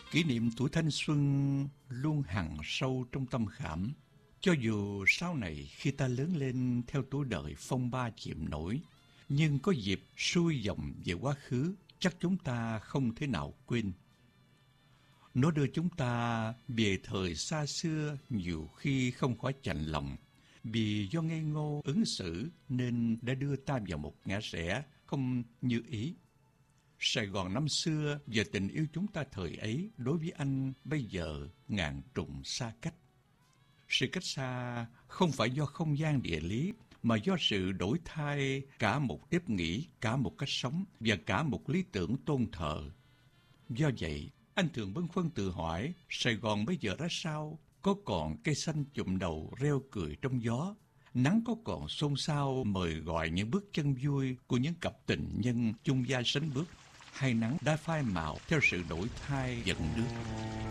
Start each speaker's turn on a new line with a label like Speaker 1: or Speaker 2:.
Speaker 1: Kỷ niệm tuổi thanh xuân luôn hằn sâu trong tâm khảm. Cho dù sau này khi ta lớn lên theo tuổi đời phong ba chìm nổi, nhưng có dịp xuôi dòng về quá khứ, chắc chúng ta không thể nào quên. Nó đưa chúng ta về thời xa xưa, nhiều khi không khỏi chạnh lòng, vì do ngây ngô ứng xử nên đã đưa ta vào một ngã rẽ không như ý. Sài Gòn năm xưa và tình yêu chúng ta thời ấy đối với anh bây giờ ngàn trùng xa cách. Sự cách xa không phải do không gian địa lý, mà do sự đổi thay cả một nếp nghĩ, cả một cách sống và cả một lý tưởng tôn thờ. Do vậy, anh thường bâng khuâng tự hỏi Sài Gòn bây giờ ra sao? Có còn cây xanh chụm đầu reo cười trong gió? Nắng có còn xôn xao mời gọi những bước chân vui của những cặp tình nhân chung vai sánh bước? Hay nắng đã phai màu theo sự đổi thay dần nước?